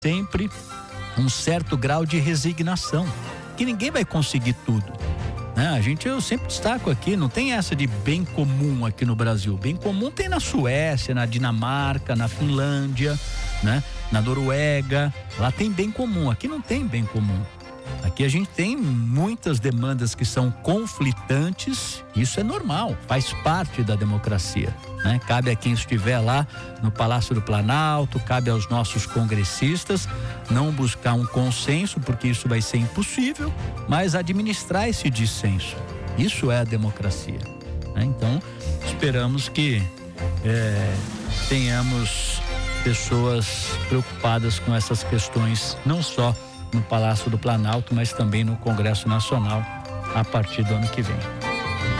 sempre um certo grau de resignação, que ninguém vai conseguir tudo, né? Eu sempre destaco aqui, não tem essa de bem comum aqui no Brasil. Bem comum tem na Suécia, na Dinamarca, na Finlândia, né? Na Noruega, lá tem bem comum, aqui não tem bem comum. Aqui a gente tem muitas demandas que são conflitantes, isso é normal, faz parte da democracia, né? Cabe a quem estiver lá no Palácio do Planalto, cabe aos nossos congressistas não buscar um consenso, porque isso vai ser impossível, mas administrar esse dissenso. Isso é a democracia, né? Então, esperamos que tenhamos pessoas preocupadas com essas questões, não só no Palácio do Planalto, mas também no Congresso Nacional a partir do ano que vem.